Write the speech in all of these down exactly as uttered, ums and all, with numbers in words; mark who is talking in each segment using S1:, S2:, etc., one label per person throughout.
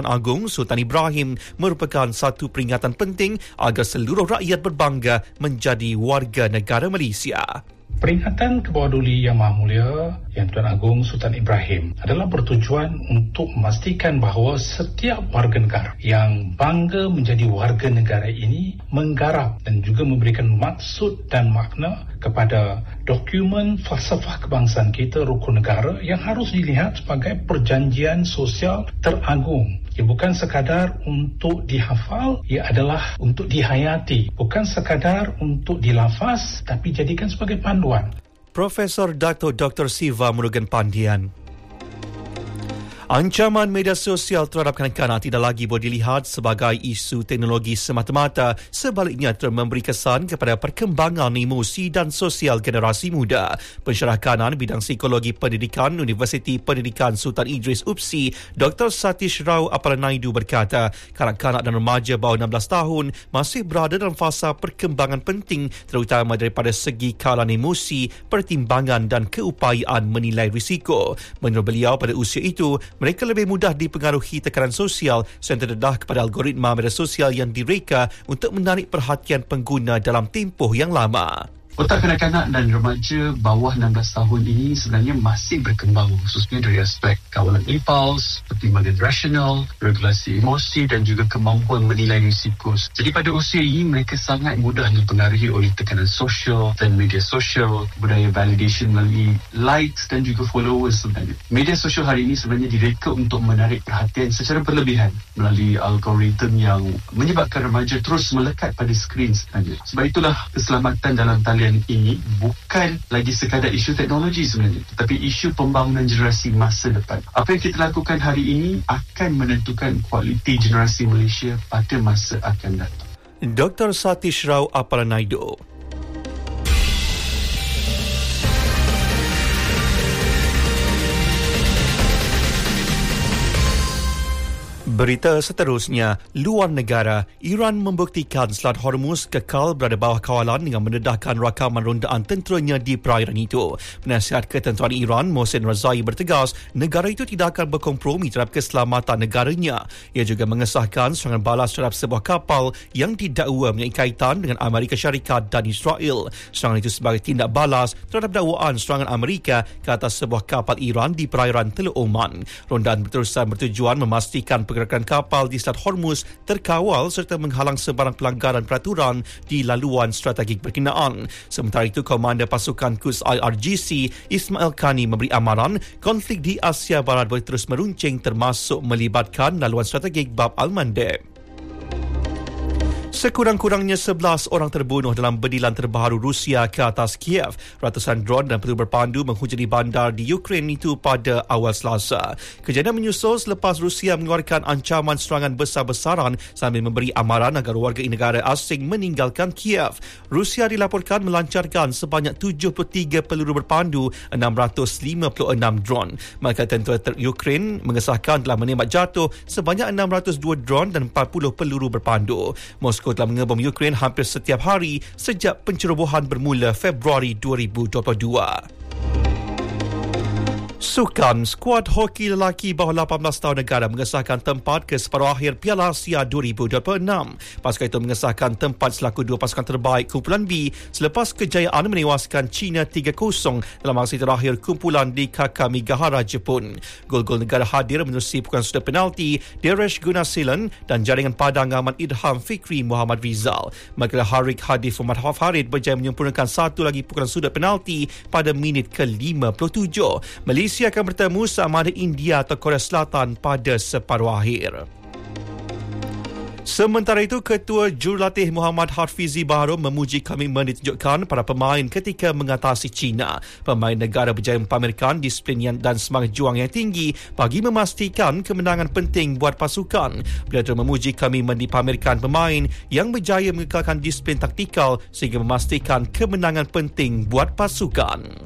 S1: Agung Sultan Ibrahim merupakan satu peringatan penting agar seluruh rakyat berbangga menjadi warga negara Malaysia.
S2: Peringatan Kebawah Duli Yang Maha Mulia Yang Tuan Agong Sultan Ibrahim adalah bertujuan untuk memastikan bahawa setiap warga negara yang bangga menjadi warga negara ini menggarap dan juga memberikan maksud dan makna kepada dokumen falsafah kebangsaan kita, rukun negara, yang harus dilihat sebagai perjanjian sosial teragung. Ia bukan sekadar untuk dihafal, ia adalah untuk dihayati. Bukan sekadar untuk dilafaz, tapi jadikan sebagai panduan.
S1: Profesor Dato' Doktor Siva Murugan Pandian. Ancaman media sosial terhadap kanak-kanak tidak lagi boleh dilihat sebagai isu teknologi semata-mata, sebaliknya terus memberi kesan kepada perkembangan emosi dan sosial generasi muda. Pensyarah kanan bidang psikologi pendidikan Universiti Pendidikan Sultan Idris U P S I, Doktor Satish Rao Appalanaidu berkata, kanak-kanak dan remaja bawah enam belas tahun masih berada dalam fasa perkembangan penting, terutama daripada segi kalan emosi, pertimbangan dan keupayaan menilai risiko. Menurut beliau, pada usia itu, mereka lebih mudah dipengaruhi tekanan sosial serta terdedah kepada algoritma media sosial yang direka untuk menarik perhatian pengguna dalam tempoh yang lama.
S3: Otak kanak-kanak dan remaja bawah enam belas tahun ini sebenarnya masih berkembang, khususnya dari aspek kawalan impuls, pertimbangan rasional, regulasi emosi dan juga kemampuan menilai risiko. Jadi pada usia ini mereka sangat mudah dipengaruhi oleh tekanan sosial dan media sosial, budaya validation melalui likes dan juga followers sebenarnya. Media sosial hari ini sebenarnya direka untuk menarik perhatian secara berlebihan melalui algoritma yang menyebabkan remaja terus melekat pada skrin sebenarnya. Sebab itulah keselamatan dalam talian ini bukan lagi sekadar isu teknologi sebenarnya, tetapi isu pembangunan generasi masa depan. Apa yang kita lakukan hari ini akan menentukan kualiti generasi Malaysia pada masa akan datang.
S1: Doktor Satish Rao Appalanaidu. Berita seterusnya, luar negara, Iran membuktikan Selat Hormuz kekal berada bawah kawalan dengan mendedahkan rakaman rondaan tenteranya di perairan itu. Penasihat Ketenteraan Iran, Mohsen Razai, bertegas negara itu tidak akan berkompromi terhadap keselamatan negaranya. Ia juga mengesahkan serangan balas terhadap sebuah kapal yang didakwa mempunyai kaitan dengan Amerika Syarikat dan Israel. Serangan itu sebagai tindak balas terhadap dakwaan serangan Amerika ke atas sebuah kapal Iran di perairan Teluk Oman. Rondaan berterusan bertujuan memastikan pergerakan kapal di Selat Hormuz terkawal serta menghalang sebarang pelanggaran peraturan di laluan strategik berkenaan. Sementara itu, Komander Pasukan Quds I R G C Ismail Khani memberi amaran konflik di Asia Barat boleh terus meruncing termasuk melibatkan laluan strategik Bab al-Mandeb. Sekurang-kurangnya sebelas orang terbunuh dalam bedilan terbaru Rusia ke atas Kiev. Ratusan dron dan peluru berpandu menghujani bandar di Ukraine itu pada awal Selasa. Kejadian menyusul selepas Rusia mengeluarkan ancaman serangan besar-besaran sambil memberi amaran agar warga negara asing meninggalkan Kiev. Rusia dilaporkan melancarkan sebanyak tujuh puluh tiga peluru berpandu, enam ratus lima puluh enam dron. Maka tentera Ukraine mengesahkan telah menembak jatuh sebanyak enam ratus dua dron dan empat puluh peluru berpandu. Moskow telah mengebom Ukraine hampir setiap hari sejak pencerobohan bermula Februari dua ribu dua puluh dua. Sukan, skuad hoki lelaki bawah lapan belas tahun negara mengesahkan tempat ke separuh akhir Piala Asia dua ribu dua puluh enam. Pasukan itu mengesahkan tempat selaku dua pasukan terbaik kumpulan B selepas kejayaan menewaskan China tiga kosong dalam aksi terakhir kumpulan di Kakamigahara, Jepun. Gol-gol negara hadir menerusi pukulan sudut penalti Deresh Gunasilan dan jaringan padang Ahmad Idham Fikri Muhammad Rizal. Manakala Harik Hadif Muhammad Farid berjaya menyempurnakan satu lagi pukulan sudut penalti pada minit ke lima puluh tujuh. Malaysia Malaysia akan bertemu sama ada India atau Korea Selatan pada separuh akhir. Sementara itu, Ketua Jurulatih Muhammad Hafizi Bahru memuji komitmen ditunjukkan para pemain ketika mengatasi China. Pemain negara berjaya mempamerkan disiplin dan semangat juang yang tinggi bagi memastikan kemenangan penting buat pasukan. Beliau juga memuji komitmen dipamerkan pemain yang berjaya mengekalkan disiplin taktikal sehingga memastikan kemenangan penting buat pasukan.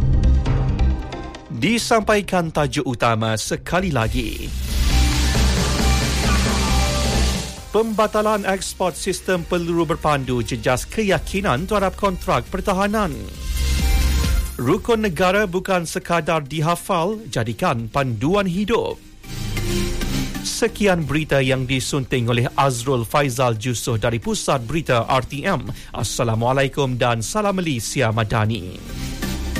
S1: Disampaikan tajuk utama sekali lagi. Pembatalan ekspor sistem peluru berpandu jejas keyakinan terhadap kontrak pertahanan. Rukun negara bukan sekadar dihafal, jadikan panduan hidup. Sekian berita yang disunting oleh Azrul Faizal Jusoh dari Pusat Berita R T M. Assalamualaikum dan salam Malaysia Madani.